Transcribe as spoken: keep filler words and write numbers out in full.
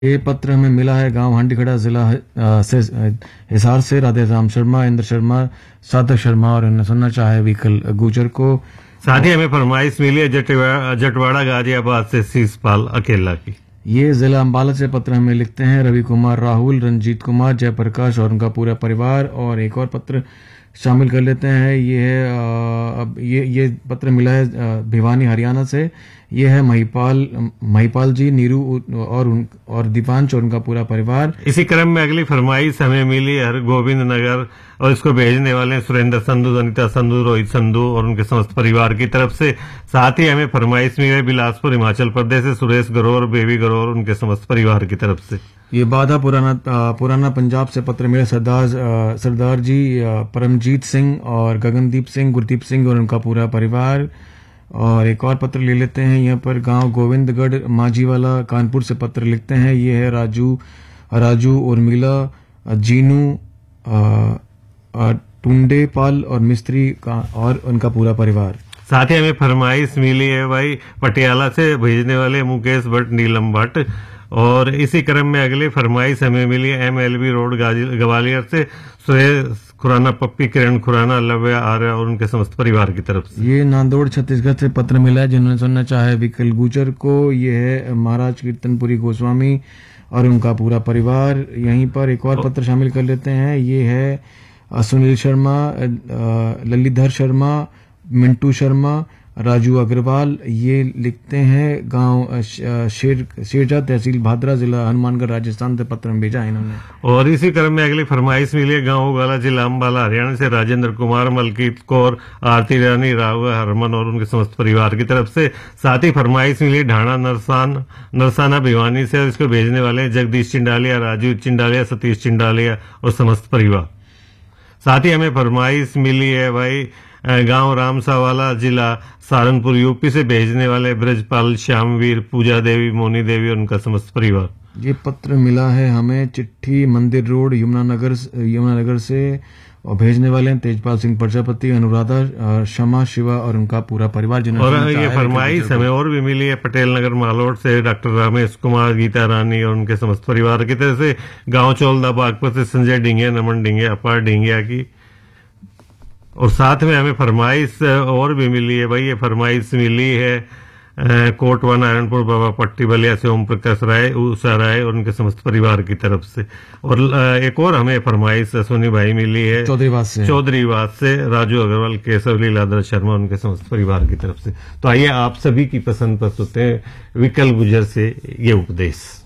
ये पत्र हमें मिला है गांव हांडीखड़ा जिला अ, से हिसार से राधे राम शर्मा, इंद्र शर्मा, साधक शर्मा और उन्हें सुनना चाहे विकल गुजर को। साथ ही हमें फरमाइश मिली है जटवा, जटवाड़ा गाजियाबाद से शीशपाल अकेला की। ये जिला अम्बाला से पत्र हमें लिखते हैं रवि कुमार, राहुल, रंजीत कुमार, जयप्रकाश और उनका पूरा परिवार। और एक और पत्र शामिल कर लेते हैं, ये है अ, अब ये ये पत्र मिला है अ, भिवानी हरियाणा से। ये है महिपाल महिपाल जी, नीरू और उन, और दीपांश और उनका पूरा परिवार। इसी क्रम में अगली फरमाइश हमें मिली हर गोविंद नगर और इसको भेजने वाले सुरेंद्र संधू, अनिता संधू, रोहित संधू और उनके समस्त परिवार की तरफ से। साथ ही हमें फरमाइश मिली है बिलासपुर हिमाचल प्रदेश से सुरेश गरोर, बेबी गरोर उनके समस्त परिवार की तरफ से। ये बाधा पुराना पुराना पंजाब से पत्र मिला सरदार सरदार जी परमजीत सिंह और गगनदीप सिंह, गुरदीप सिंह और उनका पूरा परिवार। और एक और पत्र ले लेते हैं, यहाँ पर गांव गोविंदगढ़ माझीवाला कानपुर से पत्र लिखते हैं। ये है राजू राजू उर्मिला, जीनू, टुंडे पाल और मिस्त्री का और उनका पूरा परिवार। साथ ही हमें फरमाइश मिली है भाई पटियाला से भेजने वाले मुकेश भट्ट, नीलम भट्ट। और इसी क्रम में अगली फरमाइश हमें मिली M L B road Gwalior से सुरेश खुराना, पप्पी, किरण खुराना, लव्य आर्य और उनके समस्त परिवार की तरफ से। ये नांदोड़ छत्तीसगढ़ से पत्र मिला है जिन्होंने सुनना चाहे विकल गुजर को। ये है महाराज कीर्तनपुरी गोस्वामी और उनका पूरा परिवार। यहीं पर एक और पत्र शामिल कर लेते हैं, ये है सुनील शर्मा, ललिधर शर्मा, मिंटू शर्मा, राजू अग्रवाल। ये लिखते हैं गांव शेर शेरजा, तहसील भादरा, जिला हनुमानगढ़, राजस्थान से पत्र में भेजा है इन्होंने। और इसी क्रम में अगली फरमाइश मिली है गांव उगाला, जिला अम्बाला, हरियाणा से राजेंद्र कुमार, मलकीत कौर, आरती रानी, राव हरमन और उनके समस्त परिवार की तरफ से। साथ ही फरमाइश मिली ढाणा नरसान नरसाना भिवानी से, और इसको भेजने वाले जगदीश चिंडालिया, राजू चिंडालिया, सतीश चिंडालिया और समस्त परिवार। साथ ही हमें फरमाइश मिली है भाई गांव रामसावाला, जिला सहारनपुर, यूपी से भेजने वाले ब्रजपाल, श्यामवीर, पूजा देवी, मोनी देवी और उनका समस्त परिवार। ये पत्र मिला है हमें चिट्ठी मंदिर रोड, यमुनानगर यमुनानगर से, और भेजने वाले हैं तेजपाल सिंह प्रजापति, अनुराधा, शमा, शिवा और उनका पूरा परिवार। और ये फरमाइश हमें और भी मिली है पटेल नगर मालोड से डॉक्टर रमेश कुमार, गीता रानी और उनके समस्त परिवार की तरफ से। गांव चौलदा बागपत से संजय डिंगे, नमन डिंगे, अपार डिंगिया की। और साथ में हमें फरमाइश और भी मिली है भाई, ये फरमाइश मिली है कोटवा नारायणपुर, बाबा पट्टी बलिया से ओम प्रकाश राय, उषा राय और उनके समस्त परिवार की तरफ से। और एक और हमें फरमाइश सोनी भाई मिली है चौधरीवाद से चौधरीवाद से राजू अग्रवाल, केशव लीलाधर शर्मा, उनके समस्त परिवार की तरफ से। तो आइए आप सभी की पसंद पर सुनते हैं विकल गुजर से ये उपदेश।